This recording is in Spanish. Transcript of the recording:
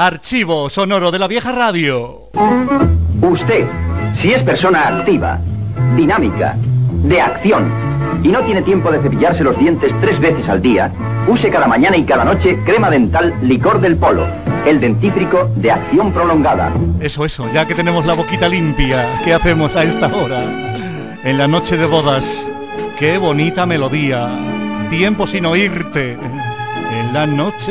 Archivo sonoro de la vieja radio. Usted, si es persona activa, dinámica, de acción, y no tiene tiempo de cepillarse los dientes 3 veces al día, use cada mañana y cada noche crema dental Licor del Polo, el dentífrico de acción prolongada. Eso, ya que tenemos la boquita limpia, ¿qué hacemos a esta hora? En la noche de bodas, qué bonita melodía, tiempo sin oírte, en la noche